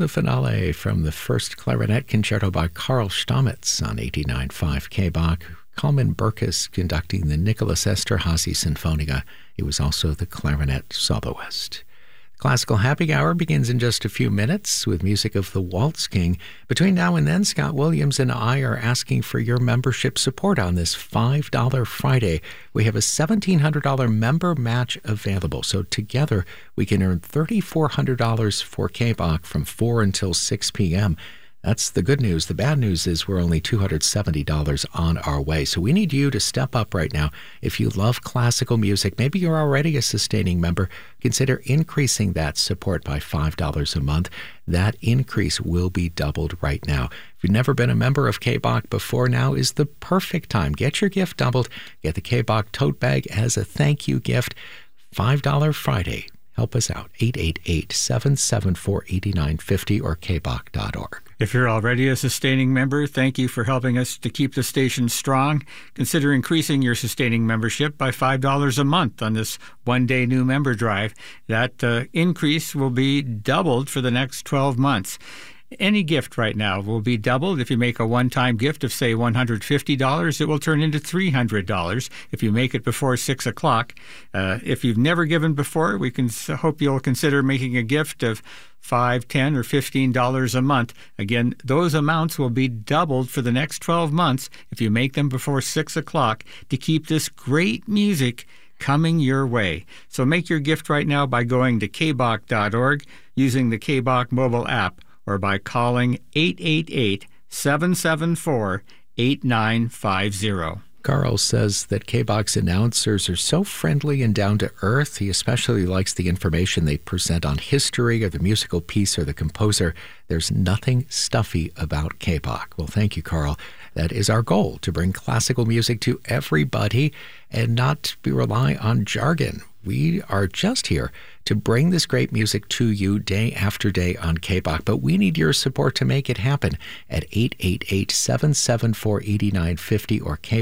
The finale from the first clarinet concerto by Carl Stamitz on 89.5 KBach. Kalman Burkus conducting the Nicholas Esterhazy Sinfonia. He was also the clarinet soloist. Classical Happy Hour begins in just a few minutes with music of the Waltz King. Between now and then, Scott Williams and I are asking for your membership support on this $5 Friday. We have a $1,700 member match available, so together we can earn $3,400 for KBach from 4 until 6 p.m. That's the good news. The bad news is we're only $270 on our way. So we need you to step up right now. If you love classical music, maybe you're already a sustaining member, consider increasing that support by $5 a month. That increase will be doubled right now. If you've never been a member of KBach before, now is the perfect time. Get your gift doubled. Get the KBach tote bag as a thank you gift. $5 Friday. Help us out. 888-774-8950 or kbach.org. If you're already a sustaining member, thank you for helping us to keep the station strong. Consider increasing your sustaining membership by $5 a month on this one-day new member drive. That increase will be doubled for the next 12 months. Any gift right now will be doubled. If you make a one-time gift of, say, $150, it will turn into $300 if you make it before 6 o'clock. If you've never given before, we can hope you'll consider making a gift of $5, $10, or $15 a month. Again, those amounts will be doubled for the next 12 months if you make them before 6 o'clock to keep this great music coming your way. So make your gift right now by going to kbach.org, using the KBach mobile app, or by calling 888-774-8950. Carl says that KBach's announcers are so friendly and down to earth. He especially likes the information they present on history or the musical piece or the composer. There's nothing stuffy about KBach. Well, thank you, Carl. That is our goal, to bring classical music to everybody and not rely on jargon. We are just here to bring this great music to you day after day on KBach, but we need your support to make it happen at 888-774-8950 or